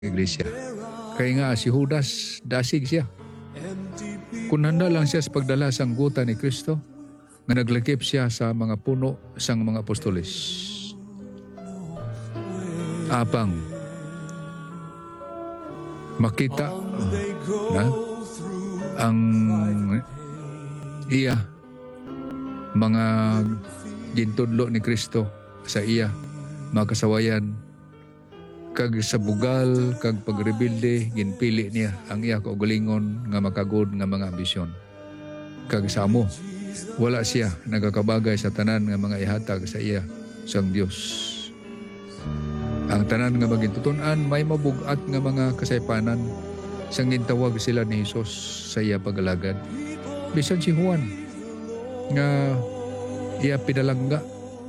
iglesia. Kaya nga si Judas, dasig siya. Kung handa lang siya sa pagdala sang guta ni Kristo, nga naglakip siya sa mga puno sang mga apostoles. Apang makita na ang iya mga gintudlo ni Kristo sa iya, mga kasawayan, kag sa bugal, kag pagrebilde, ginpili niya ang iya kaugalingon nga makagod nga mga ambisyon. Kag sa amo, wala siya nagakabagay sa tanan nga mga ihatag sa iya sang Dios. Ang tanan nga magintutunan may mabugat nga mga kasaypanan sang gintawag sila ni Hesus sa iya pagalagad. Bisan si Juan nga iya pinalangga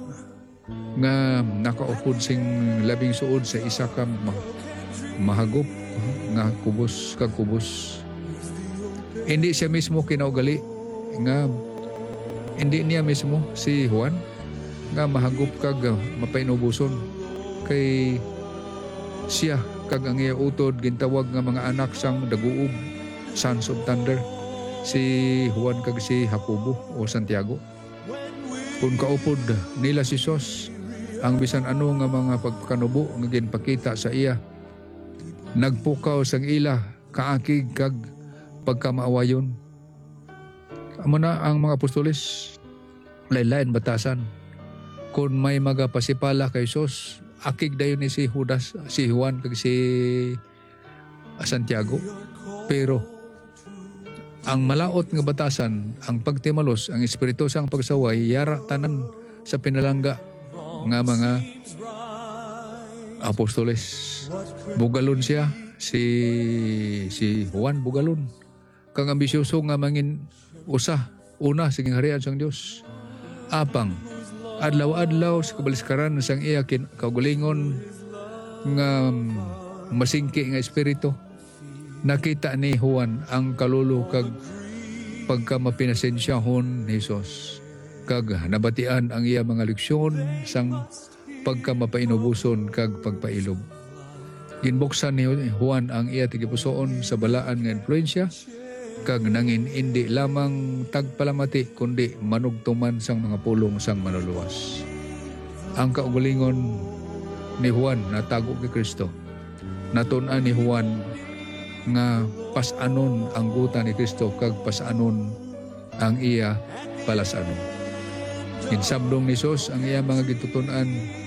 nga nakaupod sing labing suod sa isa ka mahagop nga kubos kag kubos. Hindi siya mismo kinaugali nga hindi niya mismo si Juan nga mahagop kag mapainubuson kay siya kag ang iya utod gintawag nga mga anak sang daguob, sons of thunder, si Juan kag si Jacobo o Santiago. Kung kaupod nila si Sos ang bisan ano nga mga pagpakanubo nga ginpakita sa iya, nagpukaw sang ila kaakig kag pagkamaawayon. Amo na ang mga apostoles, lain-lain batasan. Kung may magapasipala kay Sos, akig dayon ni si Judas, si Juan kag si Santiago. Pero ang malaot nga batasan, ang pagtimalos, ang espiritu sang pagsaway, yara tanan sa pinalangga nga mga apostoles. Bugalon siya, si Juan bugalon. Kang ambisyoso nga mangin una siging harian sang Dios. Apang adlaw-adlaw sa kabaliskaran sang iya kaugalingon nga masingki nga espiritu. Nakita ni Juan ang kalulu kag pagka mapinasensyahon ni Jesus. Kag nabatian ang iya mga leksyon sang pagka mapainubuson kag pagpailob. Ginbuksan ni Juan ang iya tigipusoon sa balaan nga influensya kag nangin indi lamang tagpalamati kundi manugtuman sang mga pulong sang manuluwas. Ang kaugalingon ni Juan natago kay Kristo. Natun-an ni Juan nga pasanon ang guta ni Kristo kag pasanon ang iya palasanon. Ginsabdong ni Sos ang iya mga gitutunan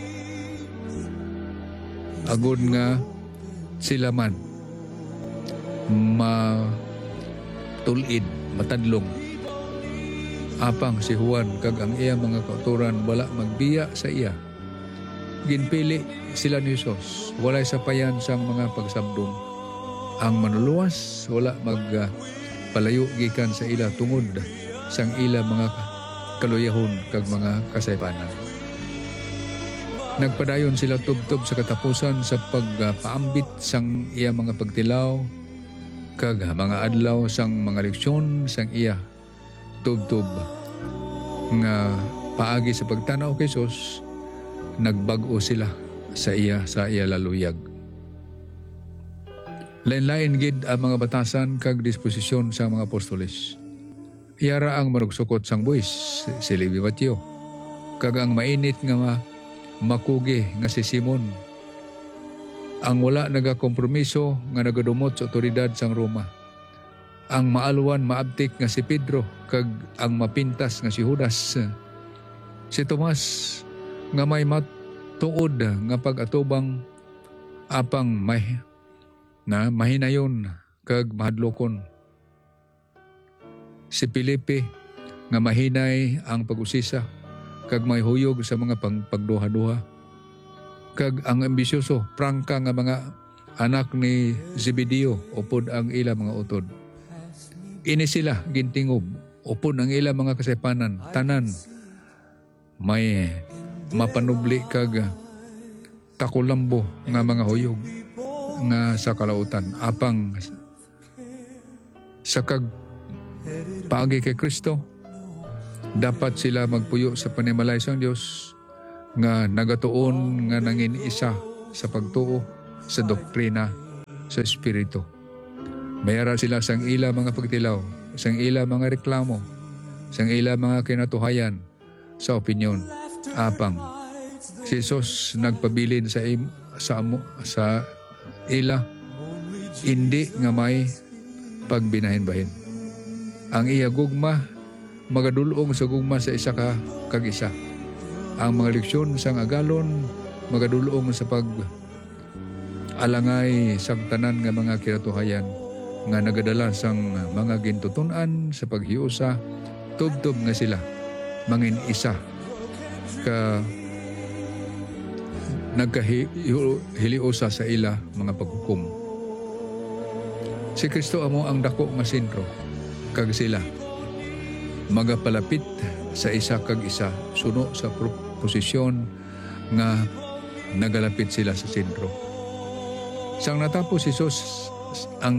agud nga sila man matulid, matadlong. Apang si Juan kag ang iya mga kauturan wala magbiya sa iya. Ginpili sila ni Sos, walay sapayan sang mga pagsabdong. Ang manuluwas wala magpalayo gikan sa ila tungod sang ila mga kaluyahon kag mga kasaypanan. Nagpadayon sila tubtob sa katapusan sa pagpaambit sang iya mga pagtilaw kag mga adlaw sang mga leksyon sang iya tubtob nga paagi sa pagtanaw kay Jesus. Nagbag-o sila sa iya laluyag. Lain-lain gid ang mga batasan kag disposisyon sa mga apostoles. Iyara ang marugsukot sang buwis, si Levi Mateo. Kag ang mainit nga makugi nga si Simon. Ang wala nagakompromiso nga nagadumot sa otoridad sang Roma. Ang maalwan maabtik nga si Pedro kag ang mapintas nga si Judas. Si Tomas nga may matuod nga pag-atubang apang mahinayon kag mahadlokon. Si Felipe nga mahinay ang pag-usisa kag may huyog sa mga pagduha-duha. Kag ang ambisyoso, prangka nga mga anak ni Zebedeo upod ang ila mga utod. Ini sila gintingob upod ang ila mga kasaypanan, tanan may mapanubli kag takulambo nga mga huyog nga sa kalautan. Apang sa kag paagi kay Kristo, dapat sila magpuyo sa panimalay sang Dios nga nagatuon nga nangin isa sa pagtuo sa doktrina sa espiritu. Mayara sila sang ila mga pagtilaw, sang ila mga reklamo, sang ila mga kinatuhayan sa opinyon. Apang si Jesus nagpabilin sa ila, hindi nga may pagbinahin-bahin. Ang iya gugma, magadulong sa gugma sa isa ka kag-isa. Ang mga leksyon sang agalon, magadulong sa alangay sang tanan nga mga kinatuhayan nga nagadala sang mga gintutunan sa paghiusa, tubtob nga sila mangin isa ka nagkahiliusa sa ila mga paghukom. Si Kristo amo ang dako nga sentro, kag sila magapalapit sa isa kag isa suno sa posisyon nga nagalapit sila sa sentro. Sang natapos si Jesus ang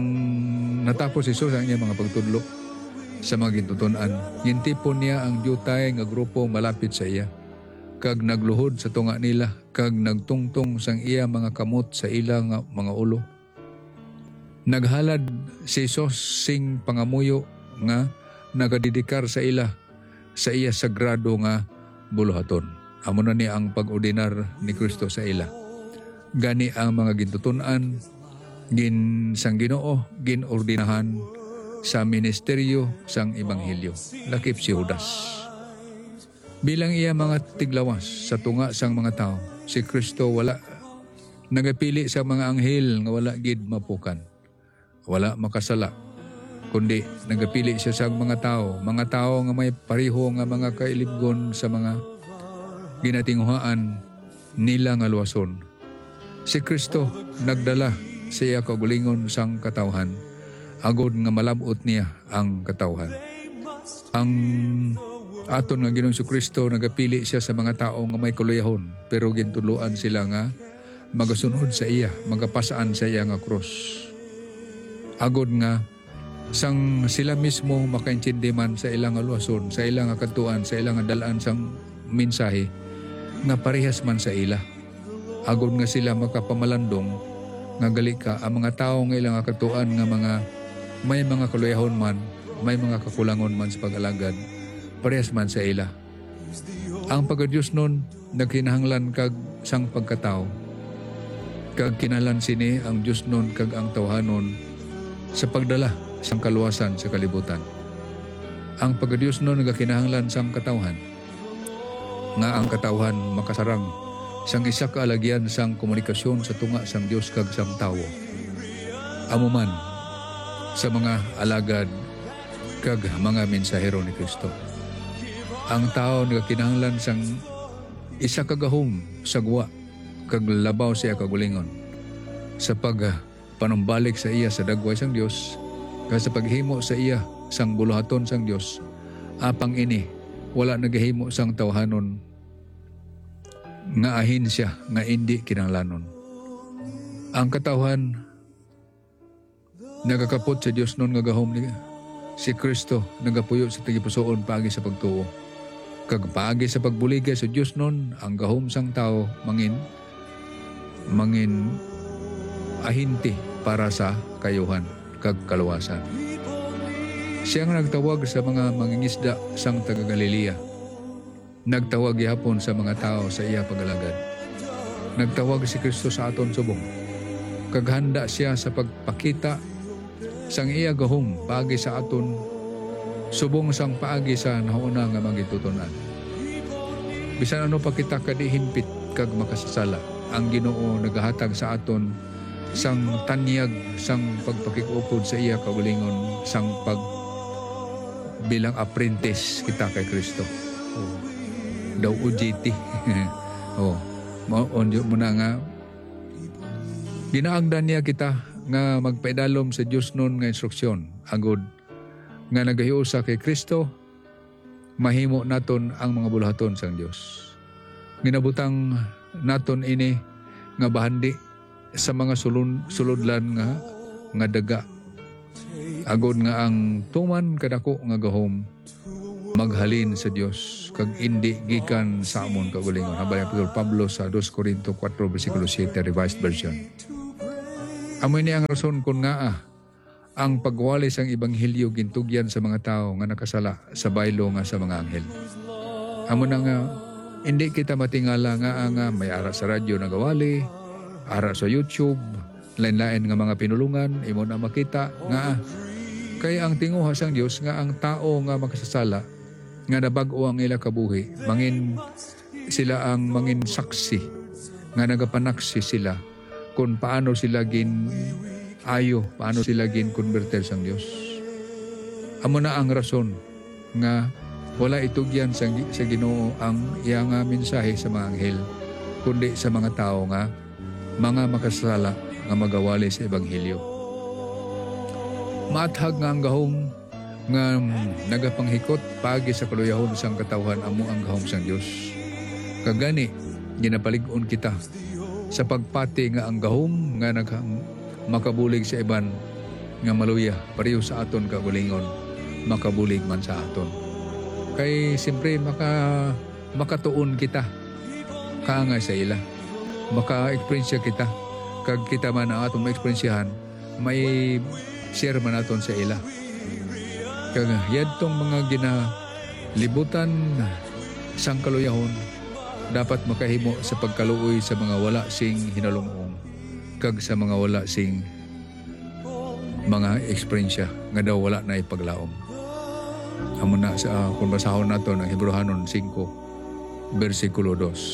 iya mga pagtudlo sa mga gintutunan, gintipon niya ang diutay nga grupo malapit sa iya, kag nagluhod sa tunga nila, kag nagtungtong sang iya mga kamot sa ilang mga ulo. Naghalad si Jesus sing pangamuyo nga nagadidikar sa iya sagrado nga buluhaton. Amo na ni ang pag-ordinar ni Kristo sa ila. Gani ang mga gintutunan sang Ginoo ginordinahan sa ministeryo sang ebanghelyo. Lakip si Judas. Bilang iya mga tiglawas sa tunga sang mga tao, si Kristo wala nagapili sa mga anghel nga wala gid mapukan, wala makasala, kundi nagapili siya sa mga tao nga may pareho nga mga kailibgon sa mga ginatinguhaan nila nga luwason. Si Kristo nagdala siya kagulingon sang katawhan, agod nga malabot niya ang katawhan. Ang aton nga Ginoong Kristo nagapili siya sa mga tao nga may kaluyahon, pero gintuluan sila nga magasunod sa iya, magapasaan sa iya nga krus. Agod nga sang sila mismo makaintindi man sa ilang luwason, sa ilang katuan, sa ilang dalaan sang mensahe nga parehas man sa ila. Agod nga sila makapamalandong nga gali ka ang mga tao nga ilang katuan nga may mga kaluyahon man, may mga kakulangon man sa pag-alagad, parehas man sa ila. Ang pagka-Diyos nun nagkinahanglan kag sang pagkatao, kag kinalan sini ang Diyos nun kag ang tawhanon sa pagdala sang kaluwasan sa kalibutan. Ang pagka-Diyos nun nagkinahanglan sang katawhan, nga ang katawhan makasarang sang isa ka alagyan sang komunikasyon sa tunga sang Dios kag sang tawo. Amo man sa mga alagad kag mga mensahero ni Kristo. Ang tao nagkinahanglan sang isa ka gahom sagwa kag labaw siya kagulingon sa panumbalik sa iya sa dagway sang Dios, kag sa paghimo sa iya sang buluhaton sang Dios. Apang ini wala nagahimo sang tawhanon nga ahin siya nga hindi kinahanglanon. Ang katawhan nagakapot sa Dios nun nga gahom niya. Si Kristo nagapuyo sa tagipusoon paagi sa pagtuo, kag paagi sa pagbuligay sa Dios nun ang gahom sang tao mangin ahinti para sa kayuhan kag kaluwasan. Siya nga nagtawag sa mga mangingisda sang taga Galilea. Nagtawag gihapon sa mga tao sa iya pagalagad. Nagtawag si Kristo sa aton subong. Kaghanda siya sa pagpakita sang iya gahom paagi sa aton subong sang paagi sa nauna nga magitutunan. Bisan ano pa kita kadihimpit kag makasasala, ang Ginoo nagahatag sa aton sang tanyag sang pagpakikupod sa iya kaugalingon sang bilang apprentice kita kay Kristo. Daw UJT. Maonjo mo na nga ginaangdan niya kita nga magpaidalom sa Dios nun nga instruksyon, agod nga nagahiusa kay Kristo, mahimo naton ang mga buluhaton sang Dios. Ginabutang naton ini nga bahandi sa mga suludlan nga daga, agod nga ang tuman kadako nga gahom maghalin sa Dios kag indi gikan sa amon kaugalingon. Habay Apostol Pablo sa 2 Corinto 4 versikulo 7 Revised Version. Amo ni ang rason kung nga ang pagwalis ang Ebanghelyo gintugyan sa mga tao nga nakasala sa baylo nga sa mga anghel. Amo na nga, hindi kita matingala nga may ara sa radyo na gawali, ara sa YouTube, lain-lain nga mga pinulungan, imo na makita nga kay ang tinguha sang Dios nga ang tao nga makasasala nga nabag-o ang ila kabuhi, mangin sila ang mangin saksi nga nagapanaksi sila kung paano sila paano sila konverter sang Dios. Amo na ang rason nga wala itugyan sa Ginoo ang iya nga mensahe sa mga anghel, kundi sa mga tao nga mga makasala nga magawali sa Ebanghelyo. Maathag nga ang gahom nga nagapanghikot pagi sa kaluyahon sang katawhan amo ang gahom sang Dios. Kagani ginapalig-on kita sa pagpati nga ang gahom nga makabulig sa iban nga maluya pareho sa aton kagulingon makabulig man sa aton. Kay siyempre makatuon kita kaangay sa ila, maka-experience kita kag kita man ang atong ma-experiencehan may share man naton sa ila. Kag yadtong mga ginalibutan sang kaluyahon dapat makahimo sa pagkaluoy sa mga wala sing hinalungong kag sa mga wala sing mga eksperyensya nga daw wala na ipaglaom. Amo na sa kung basahon nato ng Hebrehanon 5 versikulo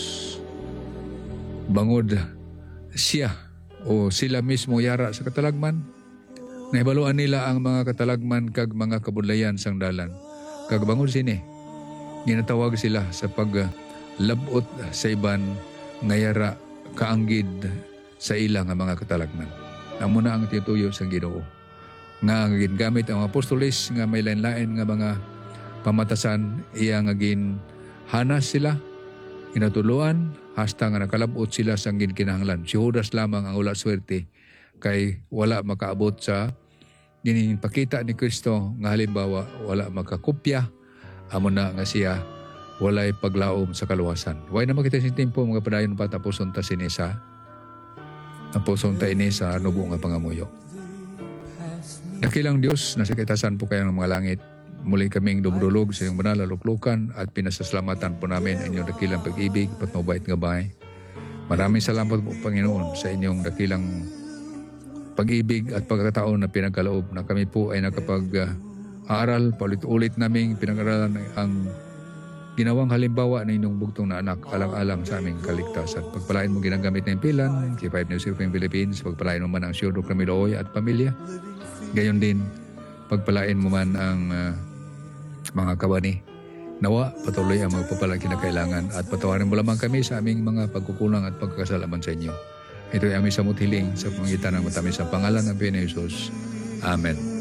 2. Bangod siya o sila mismo yara sa katalagman, nahibaluan nila ang mga katalagman kag mga kabudlayan sang dalan. Kag bangod sini, ginatawag sila sa paglabot sa iban nga yara kaanggid sa ilang nga mga katalagman. Amo na ang tituyo sang Ginoo nga gingamit ang apostoles nga may lain-lain nga mga pamatasan iya nga ginhanas sila, ginatuluan hasta nga nakalabot sila sang ginkinahanglan. Si Judas lamang ang wala swerte kay wala makaabot sa ginipakita ni Kristo nga halimbawa wala makakopya. Amo na nga siya walay paglaom sa kaluwasan. Way na makita sin tempo mga padayon pa tapuson ta sinisa. Tapuson ta ini sa nubo nga pangamuyo. Dakilang Diyos, nasa kaitasan po kayo ng mga langit. Muli kaming dumulog sa iyong banal na luklukan at pinasasalamatan po namin ang inyong dakilang pag-ibig at mabait nga bahay. Maraming salamat po Panginoon sa inyong dakilang pag-ibig at pagkataon na pinagkaloob na kami po ay nakapag-aaral, paulit-ulit naming pinag-aralan ang ginawang halimbawa ng inyong bugtong na anak alang-alang sa aming kaligtasan. Pagpalain mo ginagamit na yung pilan, K5 News Philippines Philippines, pagpalain mo man ang Siyodro Camiloy at pamilya. Gayon din, pagpalain mo man ang mga kabani. Nawa, patuloy ang magpapalang kinakailangan at patawarin mo lamang kami sa aming mga pagkukulang at pagkakasalaman sa inyo. Ito ay aming samot hiling sa pangitan ng matamis sa pangalan ng Panginoon Jesus. Amen.